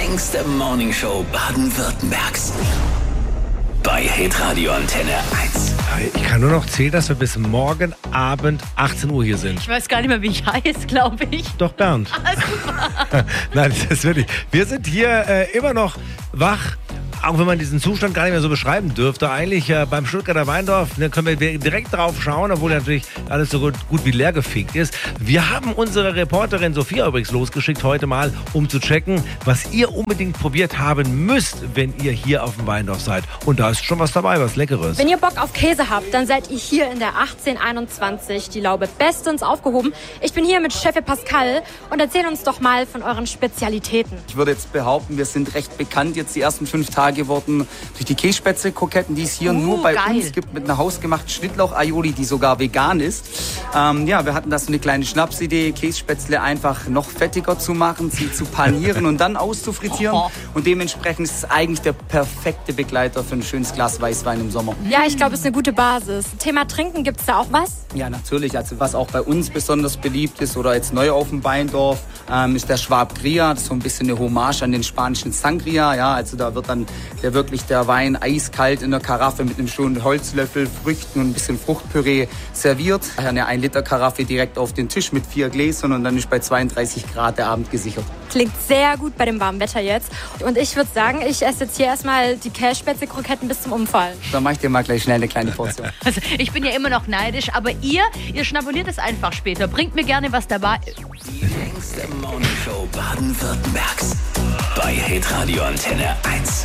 längste Morningshow Baden-Württembergs. Bei Hitradio Antenne 1. Ich kann nur noch zählen, dass wir bis morgen Abend 18 Uhr hier sind. Ich weiß gar nicht mehr, wie ich heiße, glaube ich. Doch, Bernd. Nein, das ist wirklich. Wir sind hier immer noch wach. Auch wenn man diesen Zustand gar nicht mehr so beschreiben dürfte, eigentlich beim Stuttgarter Weindorf, da können wir direkt drauf schauen, obwohl natürlich alles so gut wie leer gefegt ist. Wir haben unsere Reporterin Sophia übrigens losgeschickt heute mal, um zu checken, was ihr unbedingt probiert haben müsst, wenn ihr hier auf dem Weindorf seid. Und da ist schon was dabei, was Leckeres. Wenn ihr Bock auf Käse habt, dann seid ihr hier in der 1821, die Laube, bestens aufgehoben. Ich bin hier mit Chef Pascal und erzähl uns doch mal von euren Spezialitäten. Ich würde jetzt behaupten, wir sind recht bekannt jetzt die ersten 5 Tage geworden durch die Kässpätzle-Kroketten, die es hier nur bei uns gibt, mit einer hausgemachten Schnittlauch-Aioli, die sogar vegan ist. Wir hatten da so eine kleine Schnapsidee, Kässpätzle einfach noch fettiger zu machen, sie zu panieren und dann auszufrittieren. Und dementsprechend ist es eigentlich der perfekte Begleiter für ein schönes Glas Weißwein im Sommer. Ja, ich glaube, es ist eine gute Basis. Thema Trinken, gibt's da auch was? Ja, natürlich. Also was auch bei uns besonders beliebt ist oder jetzt neu auf dem Weindorf, ist der Schwab-Gria. Das ist so ein bisschen eine Hommage an den spanischen Sangria. Ja, also da wird dann der Wein eiskalt in der Karaffe mit einem schönen Holzlöffel, Früchten und ein bisschen Fruchtpüree serviert. Eine 1-Liter-Karaffe direkt auf den Tisch mit 4 Gläsern und dann ist bei 32 Grad der Abend gesichert. Klingt sehr gut bei dem warmen Wetter jetzt. Und ich würde sagen, ich esse jetzt hier erstmal die Kässpätzle-Kroketten bis zum Umfallen. Dann mache ich dir mal gleich schnell eine kleine Portion. Also, ich bin ja immer noch neidisch, aber ihr schnabuliert es einfach später. Bringt mir gerne was dabei. Die längste Morningshow Baden-Württembergs. Bei Hitradio Antenne 1.